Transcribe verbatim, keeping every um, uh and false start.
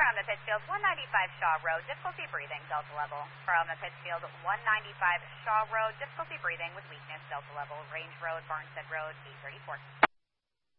from the Pittsfield one ninety-five Shaw Road, difficulty breathing, Delta level. From the Pittsfield one ninety-five Shaw Road, difficulty breathing with weakness, Delta level. Range Road, Barnstead Road, eight thirty-four.